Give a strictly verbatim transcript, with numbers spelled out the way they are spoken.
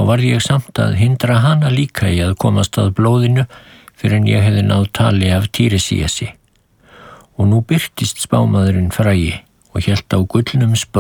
varð ég samt að hindra hana líka í að komast að blóðinu fyrir en ég hefði náð tali af Tíresíasi. Og nú birtist spámaðurinn frægi og hélt á gullnum